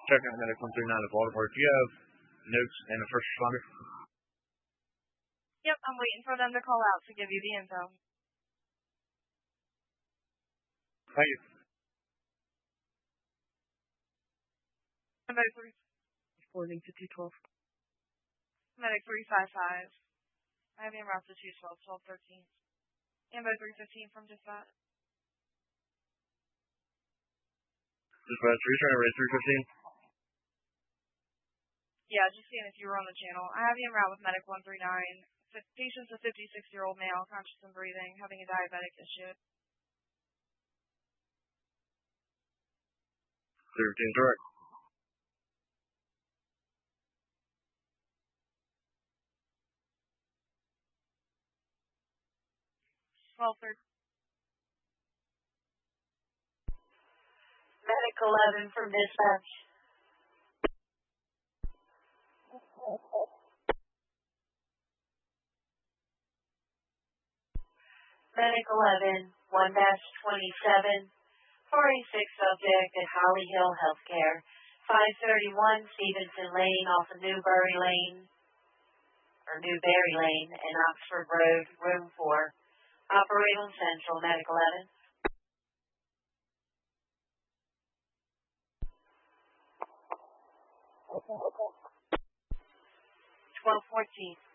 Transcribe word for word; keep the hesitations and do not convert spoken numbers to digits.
Checking out Medic one three nine in Baltimore. Do you have notes and a first responder? Yep, I'm waiting for them to call out to give you the info. Thank you. Medic three. Reporting to two twelve. Medic three five five. I have you en route to two twelve, twelve thirteen. Ambo three fifteen from dispatch. Dispatch, are you trying to raise three fifteen? Yeah, just seeing if you were on the channel. I have you en route with Medic one three nine. Patient's a fifty-six-year-old male, conscious and breathing, having a diabetic issue. three fifteen, direct. twelve thirteen. Medic eleven from dispatch. Medic eleven, one dash twenty-seven, four eighty-six subject at Holly Hill Healthcare, five thirty-one Stevenson Lane off of Newbury Lane, or Newberry Lane, and Oxford Road, room four. Operate on Central, Medic eleven. twelve fourteen.